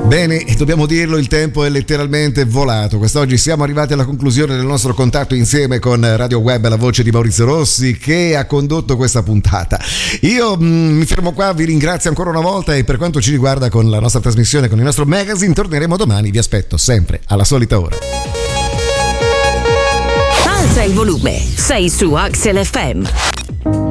Bene, e dobbiamo dirlo, il tempo è letteralmente volato. Quest'oggi siamo arrivati alla conclusione del nostro contatto insieme con Radio Web, la voce di Maurizio Rossi, che ha condotto questa puntata. Io mi fermo qua, vi ringrazio ancora una volta e per quanto ci riguarda con la nostra trasmissione, con il nostro magazine, torneremo domani. Vi aspetto sempre alla solita ora. Alza il volume, sei su Axel FM.